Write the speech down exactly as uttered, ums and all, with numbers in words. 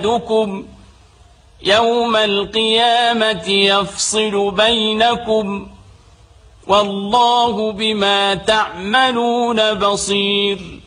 أحدكم يوم القيامة يفصل بينكم والله بما تعملون بصير.